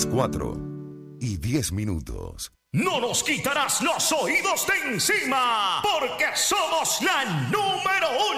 las 4:10. No nos quitarás los oídos de encima, porque somos la número